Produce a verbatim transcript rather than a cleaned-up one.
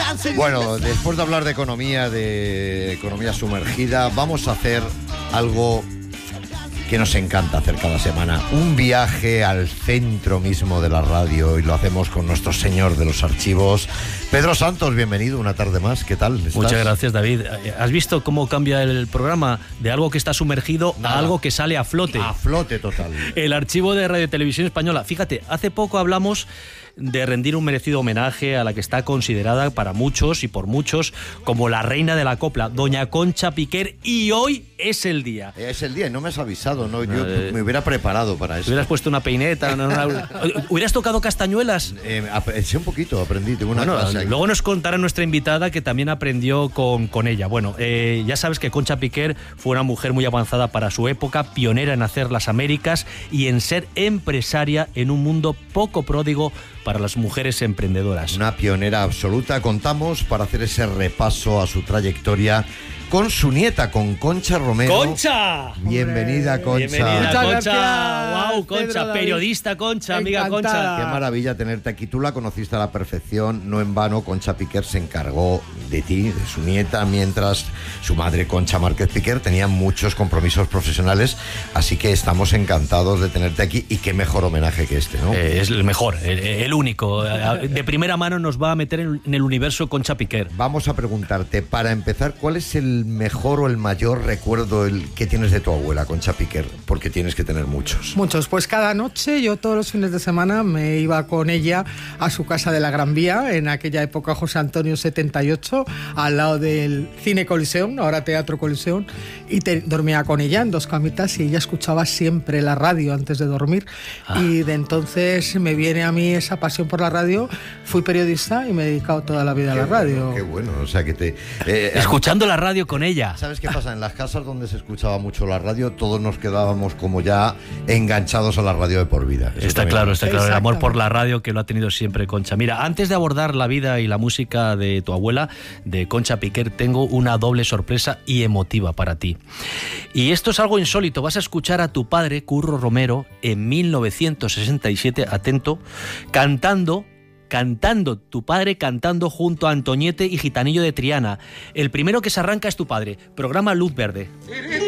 Bueno, después de hablar de economía, de economía sumergida, vamos a hacer algo que nos encanta hacer cada semana. Un viaje al centro mismo de la radio, y lo hacemos con nuestro señor de los archivos, Pedro Santos. Bienvenido una tarde más. ¿Qué tal estás? Muchas gracias, David. ¿Has visto cómo cambia el programa de algo que está sumergido Nada. a algo que sale a flote? A flote total. El archivo de Radio Televisión Española. Fíjate, hace poco hablamos de rendir un merecido homenaje a la que está considerada para muchos y por muchos como la reina de la copla, doña Concha Piquer, y hoy es el día. Es el día y no me has avisado, ¿no? Yo eh, me hubiera preparado para eso. Hubieras puesto una peineta, ¿no? Una... ¿Hubieras tocado castañuelas? Eh, sí, un poquito, aprendí, tengo una bueno, clase. Luego nos contará nuestra invitada que también aprendió con, con ella. Bueno, eh, ya sabes que Concha Piquer fue una mujer muy avanzada para su época, pionera en hacer las Américas y en ser empresaria en un mundo poco pródigo para las mujeres emprendedoras. Una pionera absoluta. Contamos para hacer ese repaso a su trayectoria con su nieta, con Concha Romero. ¡Concha! Bienvenida, Concha. Bienvenida, Muchas Concha. Gracias, ¡Wow, Concha! Pedro, Periodista, Concha, amiga Encantada. Concha. Qué maravilla tenerte aquí. Tú la conociste a la perfección. No en vano, Concha Piquer se encargó de ti, de su nieta, mientras su madre, Concha Márquez Piquer, tenía muchos compromisos profesionales. Así que estamos encantados de tenerte aquí. Y qué mejor homenaje que este, ¿no? Eh, es el mejor, el, el único. De primera mano nos va a meter en el universo Concha Piquer. Vamos a preguntarte, para empezar, ¿cuál es el mejor o el mayor recuerdo el que tienes de tu abuela, Concha Piquer? Porque tienes que tener muchos. Muchos. Pues cada noche, yo todos los fines de semana me iba con ella a su casa de la Gran Vía, en aquella época José Antonio setenta y ocho, al lado del Cine Coliseum, ahora Teatro Coliseum, y te, dormía con ella en dos camitas y ella escuchaba siempre la radio antes de dormir. Ah. Y de entonces me viene a mí esa pasión por la radio. Fui periodista y me he dedicado toda la vida qué a la radio. Bueno, qué bueno, o sea que te... Eh, Escuchando la radio con ella. ¿Sabes qué pasa? En las casas donde se escuchaba mucho la radio, todos nos quedábamos como ya enganchados a la radio de por vida. Eso está claro, está claro. El amor por la radio que lo ha tenido siempre Concha. Mira, antes de abordar la vida y la música de tu abuela, de Concha Piquer, tengo una doble sorpresa y emotiva para ti. Y esto es algo insólito. Vas a escuchar a tu padre, Curro Romero, en mil novecientos sesenta y siete, atento, cantando cantando, tu padre cantando junto a Antoñete y Gitanillo de Triana. El primero que se arranca es tu padre. Programa Luz Verde.